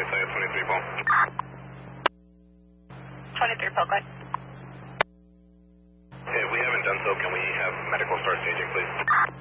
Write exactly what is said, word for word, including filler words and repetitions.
Isaiah twenty-three, Paul. twenty-three, Paul, go ahead. If we haven't done so, can we have medical start staging, please?